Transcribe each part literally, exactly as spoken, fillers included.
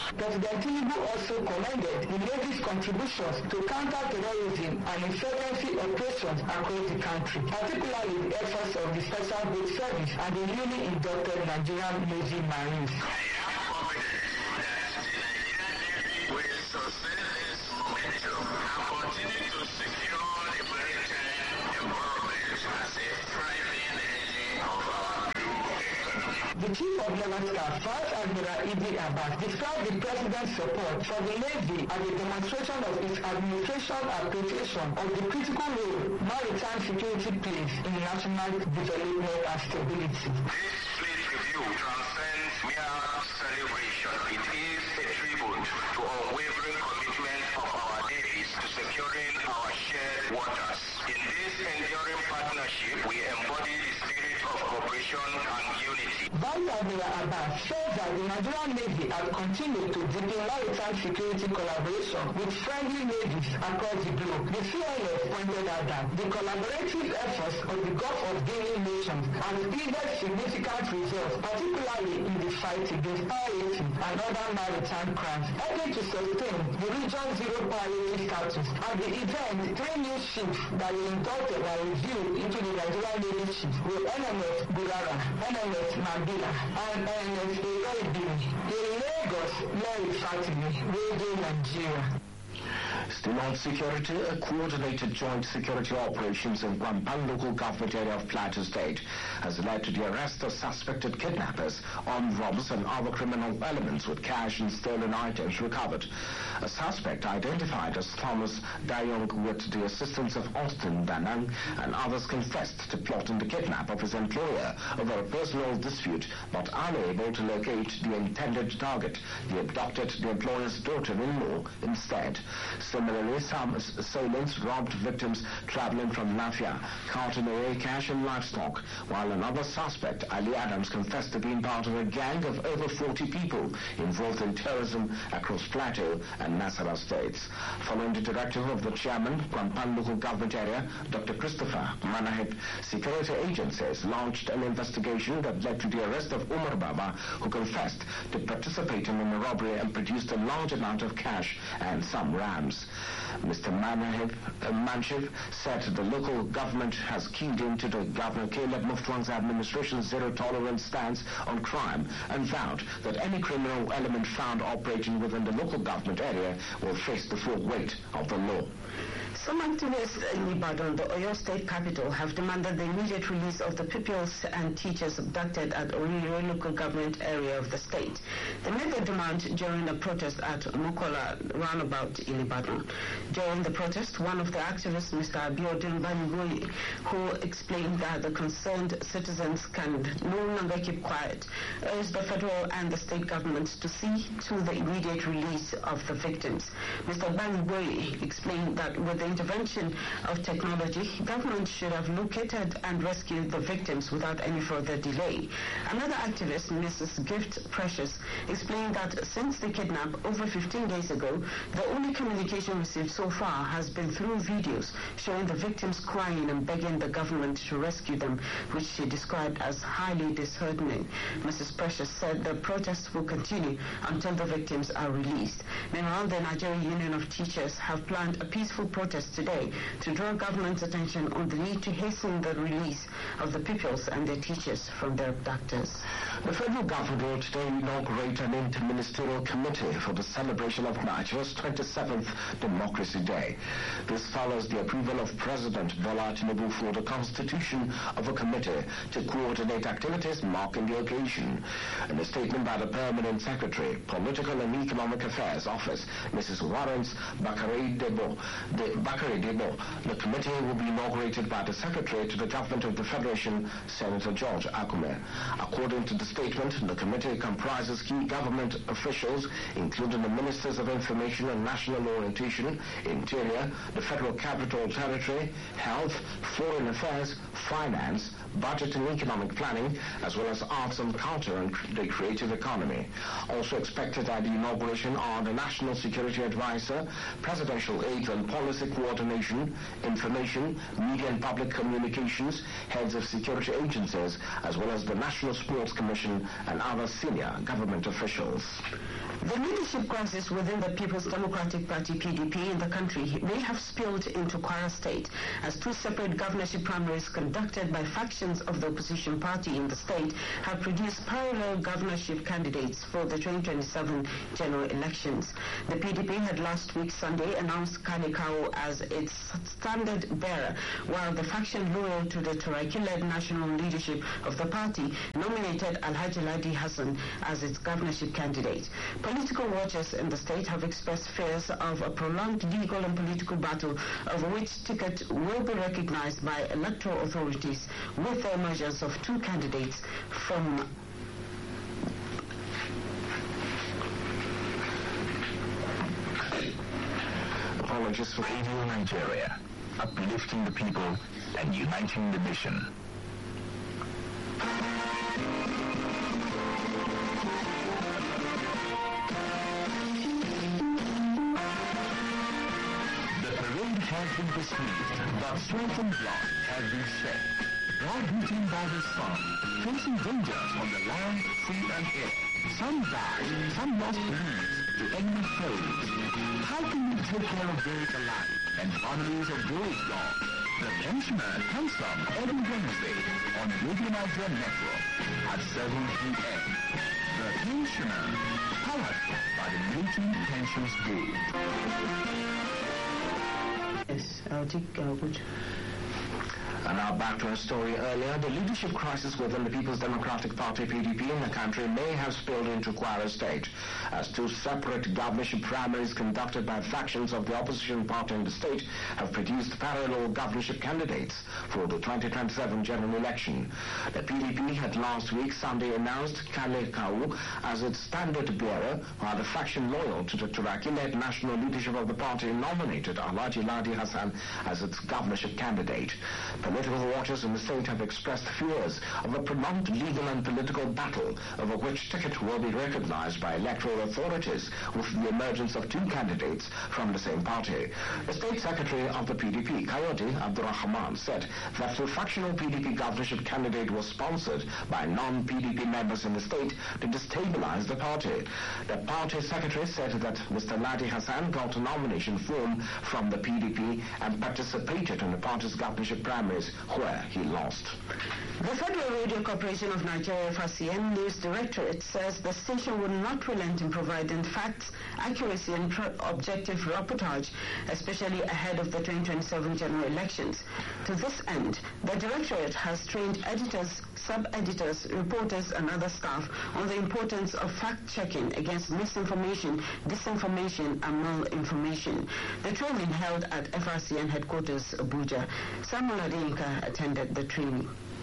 President Tinubu also commended the Navy's contributions to counter-terrorism and insurgency operations across the country, particularly the efforts of the Special Boat Service and the newly inducted Nigerian Navy Marines. The Chief of Naval Staff, Vice Admiral Idi Abbas, described the President's support for the Navy as a demonstration of its administration appreciation of the critical role maritime security plays in national development and stability. This fleet review transcends mere celebration. It is a tribute to unwavering commitment of our navies to securing our shared waters. In this enduring partnership, we embody the spirit of cooperation and unity. Vice Admiral Abbas says that the Nigerian Navy has continued to deepen maritime security collaboration with friendly navies across the globe. The C I S pointed out that the collaborative efforts of the Gulf of Guinea nations have yielded significant results, particularly in the fight against piracy and other maritime crimes, helping to sustain the region zero piracy status. At the event, three new ships that were inducted and reviewed into the Nigerian Navy ships were N M S Burara, N M S Mabila, and N M S Eroibiri. In Lagos, Mary Fatimi, Radio Nigeria. Still on security, a coordinated joint security operations in Wampan local government area of Plateau State has led to the arrest of suspected kidnappers, armed robbers and other criminal elements with cash and stolen items recovered. A suspect identified as Thomas Dayong with the assistance of Austin Danang and others confessed to plotting the kidnap of his employer over a personal dispute, but unable to locate the intended target. They abducted the employer's daughter-in-law instead. Similarly, some assailants robbed victims traveling from Lafia, carting away cash and livestock, while another suspect, Ali Adams, confessed to being part of a gang of over forty people involved in terrorism across Plateau and Nasarawa states. Following the directive of the chairman, Wampan local government area, Doctor Christopher Manahip, security agencies launched an investigation that led to the arrest of Umar Baba, who confessed to participating in a robbery and produced a large amount of cash and some rams. Mister Manahip, uh, Manship said the local government has keyed into the Governor Caleb Mufwang's administration's zero-tolerance stance on crime and vowed that any criminal element found operating within the local government area will face the full weight of the law. Some activists in Ibadan, the Oyo State capital, have demanded the immediate release of the pupils and teachers abducted at Orire local government area of the state. They made the demand during a protest at Mokola roundabout in Ibadan. During the protest, one of the activists, Mister Abiodun Baniboyi, who explained that the concerned citizens can no longer keep quiet, urged the federal and the state governments to see to the immediate release of the victims. Mister Baniboyi explained that with the intervention of technology, government should have located and rescued the victims without any further delay. Another activist, Missus Gift Precious, explained that since the kidnap over fifteen days ago, the only communication received so far has been through videos showing the victims crying and begging the government to rescue them, which she described as highly disheartening. Missus Precious said the protests will continue until the victims are released. Meanwhile, the Nigerian Union of Teachers have planned a peaceful protest today to draw government's attention on the need to hasten the release of the pupils and their teachers from their abductors. The federal government will today inaugurate an interministerial committee for the celebration of Nigeria's twenty-seventh Democracy Day. This follows the approval of President Bola Tinubu for the constitution of a committee to coordinate activities marking the occasion. In a statement by the Permanent Secretary, Political and Economic Affairs Office, Missus Warrens Bakari Debo, the Bakari Debo, the committee will be inaugurated by the Secretary to the Government of the Federation, Senator George Akume. According to the statement, the committee comprises key government officials, including the Ministers of Information and National Orientation, Interior, the Federal Capital Territory, Health, Foreign Affairs, Finance, Budget and Economic Planning, as well as Arts and Culture and the Creative Economy. Also expected at the inauguration are the National Security Advisor, Presidential Aid and Policy Coordination, Information, Media and Public Communications, heads of security agencies, as well as the National Sports Commission and other senior government officials. The leadership crisis within the People's Democratic Party P D P in the country may have spilled into Kwara State as two separate governorship primaries conducted by factions of the opposition party in the state have produced parallel governorship candidates for the twenty twenty-seven general elections. The P D P had last week Sunday announced Kale Kawu as its standard bearer, while the faction loyal to the Turaki-led national leadership of the party nominated Alhaji Ladi Hassan as its governorship candidate. Political watchers in the state have expressed fears of a prolonged legal and political battle over which ticket will be recognized by electoral authorities with the emergence of two candidates from Apologies for Radio Nigeria, uplifting the people and uniting the nation. Has been dismissed, but strength and blood has been shed. Blood beaten by the sun, facing dangers on the land, sea and air. Some died, some lost lives to enemy foes. How can we take care of those alive and families of those gone? The Pensioner comes from every Wednesday on Radio Nigeria Network at seven p m The Pensioner, powered by the Military Pensions Board. Yes, I'll take uh, good. And now back to our story earlier. The leadership crisis within the People's Democratic Party P D P in the country may have spilled into Kwara State as two separate governorship primaries conducted by factions of the opposition party in the state have produced parallel governorship candidates for the twenty twenty-seven general election. The P D P had last week Sunday announced Kale Kawu as its standard bearer, while the faction loyal to the Turaki-led national leadership of the party nominated Alhaji Ladi Hassan as its governorship candidate. Political watchers in the state have expressed fears of a prolonged legal and political battle over which ticket will be recognized by electoral authorities with the emergence of two candidates from the same party. The state secretary of the P D P, Kayode Abdurrahman, said that the factional P D P governorship candidate was sponsored by non-P D P members in the state to destabilize the party. The party secretary said that Mister Ladi Hassan got a nomination form from the P D P and participated in the party's governorship primaries where he lost. The Federal Radio Corporation of Nigeria F R C N News Directorate says the station will not relent in providing facts, accuracy and pro- objective reportage, especially ahead of the twenty twenty-seven general elections. To this end, the Directorate has trained editors, sub-editors, reporters and other staff on the importance of fact-checking against misinformation, disinformation and malinformation. The training held at F R C N headquarters, Abuja. Samuel Adeyinka attended the training.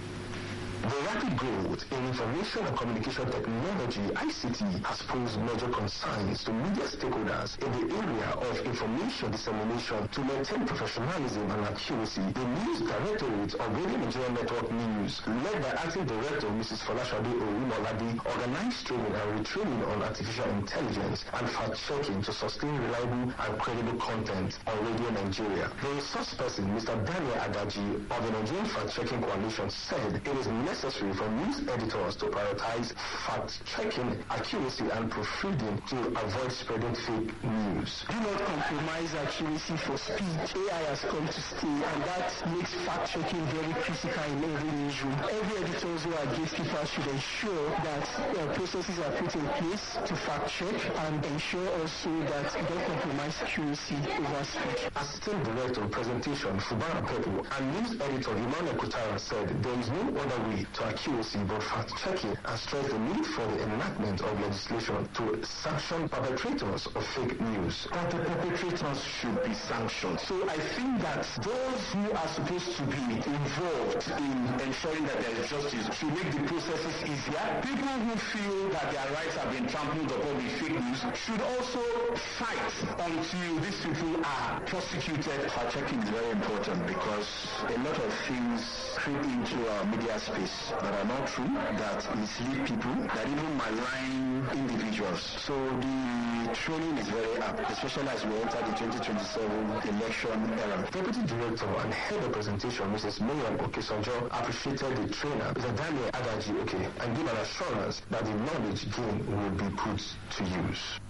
The rapid growth in information and communication technology, I C T, has posed major concerns to media stakeholders in the area of information dissemination. To maintain professionalism and accuracy, the News Directorate of Radio Nigeria Network News, led by Acting Director Missus Folashade Orumolade, organized training and retraining on artificial intelligence and fact-checking to sustain reliable and credible content on Radio Nigeria. The resource person, Mister Daniel Adaji of the Nigerian Fact-Checking Coalition, said it is necessary for news editors to prioritize fact-checking, accuracy and proofreading to avoid spreading fake news. Do not compromise accuracy for speed. A I has come to stay, and that makes fact-checking very critical in every newsroom. Every editor who are gatekeepers should ensure that uh, processes are put in place to fact-check and ensure also that we don't compromise accuracy over speed. Assistant Director of Presentation Fubara Pepo and news editor Emmanuel Kutara said there is no other way to accuracy but fact-checking, and stressed the need for the enactment of legislation to sanction perpetrators of fake news. That the perpetrators should be sanctioned. So I think that those who are supposed to be involved in ensuring that there is justice should make the processes easier. People who feel that their rights have been trampled upon with fake news should also fight until these people are prosecuted. Fact-checking is very important because a lot of things creep into our media space that are not true, that mislead people, that even malign individuals. So the training is very apt, especially as we enter the twenty twenty-seven election era. Deputy Director and Head of Presentation, Missus Miriam Okesonjo, appreciated the trainer, Mister Daniel Adaji Oke, and gave an assurance that the knowledge gained will be put to use.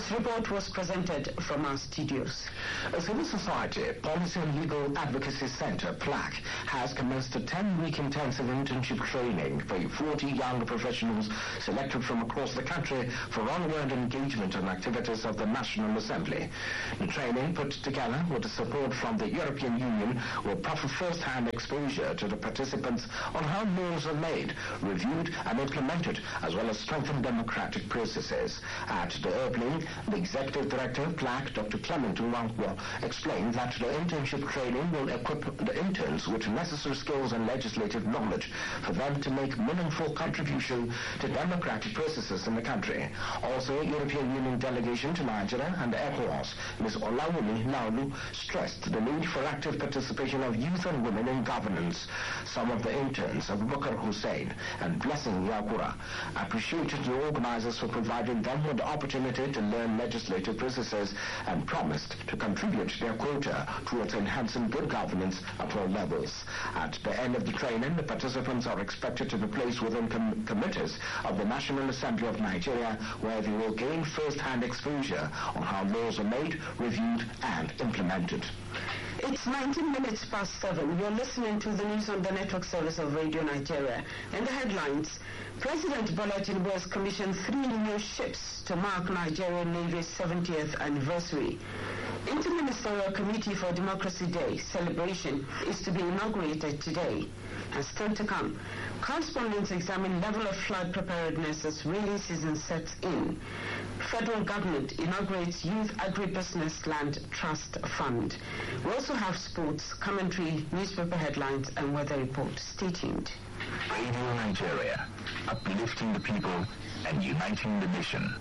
This report was presented from our studios. A Civil Society Policy and Legal Advocacy Center, PLAC, has commenced a ten-week intensive internship training for forty young professionals selected from across the country for onward engagement and activities of the National Assembly. The training, put together with the support from the European Union, will proffer first-hand exposure to the participants on how laws are made, reviewed and implemented, as well as strengthen democratic processes. At the opening, the Executive Director of PLAC, Doctor Clement Nwankwo, explained that the internship training will equip the interns with necessary skills and legislative knowledge for them to make meaningful contribution to democratic processes in the country. Also, European Union delegation to Nigeria and ECOWAS, Miz Olawumi Laulu, stressed the need for active participation of youth and women in governance. Some of the interns, Abubakar Hussein and Blessing Yakura, appreciated the organizers for providing them with the opportunity to learn legislative processes and promised to contribute their quota towards enhancing good governance at all levels. At the end of the training, the participants are expected to be placed within com- committees of the National Assembly of Nigeria, where they will gain first-hand exposure on how laws are made, reviewed and implemented. It's nineteen minutes past seven. You're listening to the news on the network service of Radio Nigeria. And the headlines: President Bola Tinubu has commissioned three new ships to mark Nigerian Navy's seventieth anniversary. Interministerial Committee for Democracy Day celebration is to be inaugurated today. And still to come, correspondents examine level of flood preparedness as rainy season sets in. Federal government inaugurates Youth Agribusiness Land Trust Fund. We also have sports, commentary, newspaper headlines, and weather report. Stay tuned. Radio Nigeria, uplifting the people and uniting the nation.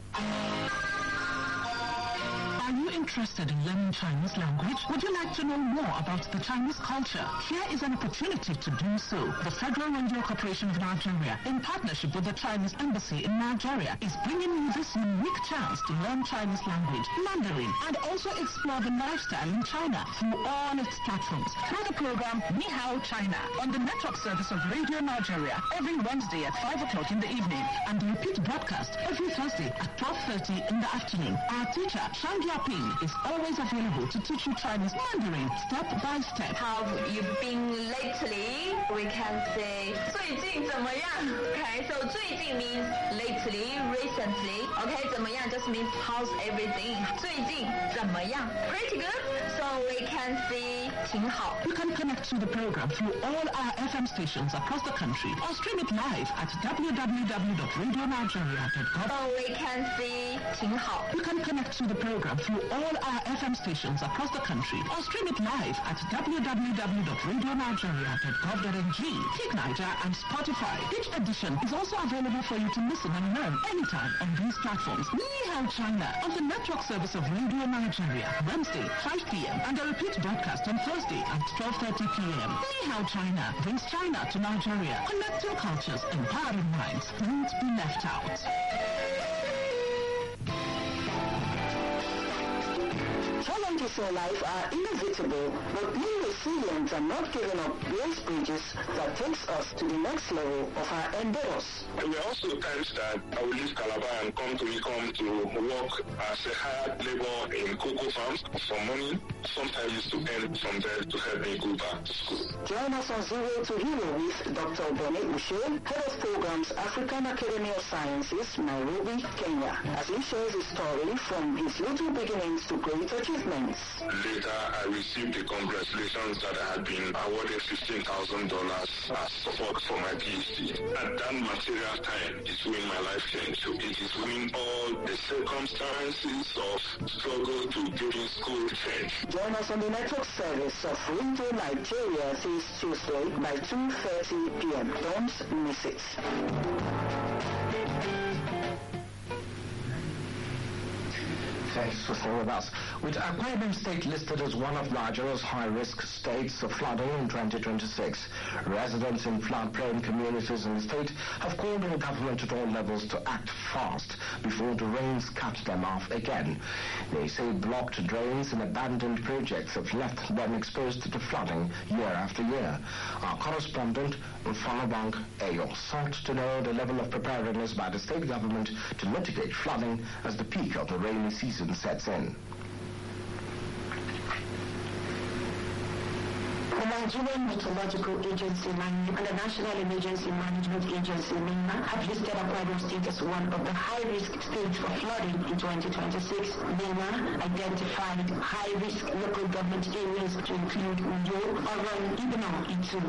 Are you interested in learning Chinese language? Would you like to know more about the Chinese culture? Here is an opportunity to do so. The Federal Radio Corporation of Nigeria, in partnership with the Chinese Embassy in Nigeria, is bringing you this unique chance to learn Chinese language, Mandarin, and also explore the lifestyle in China through all its platforms. Through the program Ni Hao China on the network service of Radio Nigeria every Wednesday at five o'clock in the evening, and the repeat broadcast every Thursday at twelve thirty in the afternoon. Our teacher, Shangia Ping, is always available to teach you Chinese Mandarin step by step. How have you been lately? We can say 最近怎么样? Okay, so 最近 means lately, recently. Okay, 怎么样 just means how's everything. 最近怎么样? Pretty good. So we can see 挺好. You can connect to the program through all our F M stations across the country or stream it live at w w w dot radio nigeria dot com. So we can see 挺好. You can connect to the program through all our F M stations across the country or stream it live at w w w dot radio nigeria dot gov dot n g, Kick Niger and Spotify. Each edition is also available for you to listen and learn anytime on these platforms. Ni Hao China on the network service of Radio Nigeria, Wednesday, five p.m. and a repeat broadcast on Thursday at twelve thirty p.m. Ni Hao China brings China to Nigeria, connecting cultures, empowering minds. Don't be left out. Challenges in life are inevitable, but being resilient and not giving up builds bridges that takes us to the next level of our endeavors. There were also times that I would leave Calabar and come to Ecom to work as a hired labor in cocoa farms for money. Sometimes used to earn from there to help me go back to school. Join us on Zero to Hero with Doctor Bone Ushe, Head of Programs, African Academy of Sciences, Nairobi, Kenya, as he shares his story from his little beginnings to great achievements. Later, I received the congratulations that I had been awarded fifteen thousand dollars as support for my PhD. At that material time is when my life changed. So it is when all the circumstances of struggle to get in school changed. Join us on the network service of Radio Nigeria this Tuesday by two thirty p.m. Don't miss it. Thanks for staying with us. With Akwa Ibom State listed as one of Nigeria's high-risk states of flooding in twenty twenty-six, residents in flood-prone communities in the state have called on government at all levels to act fast before the rains cut them off again. They say blocked drains and abandoned projects have left them exposed to flooding year after year. Our correspondent, Mfanabang Ayo, sought to know the level of preparedness by the state government to mitigate flooding as the peak of the rainy season sets in. The Nigerian Meteorological Agency and the National Emergency Management Agency (NEMA) have listed Akwa Ibom State as one of the high-risk states for flooding in twenty twenty-six. NEMA identified high-risk local government areas to include Uyo, Oron, Ibino, Itu,